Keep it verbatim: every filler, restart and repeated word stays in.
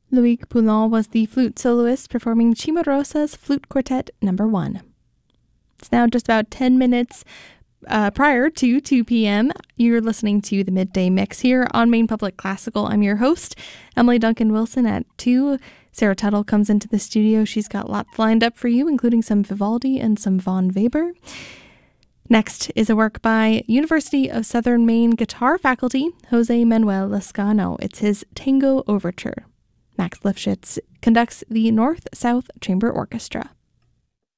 Loïc Poulin was the flute soloist performing Cimarosa's Flute Quartet number one. It's now just about ten minutes uh, prior to two p.m. You're listening to the Midday Mix here on Maine Public Classical. I'm your host, Emily Duncan Wilson. At two, Sarah Tuttle comes into the studio. She's got lots lined up for you, including some Vivaldi and some Von Weber. Next is a work by University of Southern Maine guitar faculty Jose Manuel Lescano. It's his Tango Overture. Max Lifshitz conducts the North-South Chamber Orchestra.